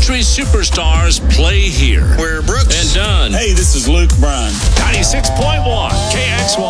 Country superstars play here. Where Brooks and Dunn. Hey, this is Luke Bryan. 96.1 KXY.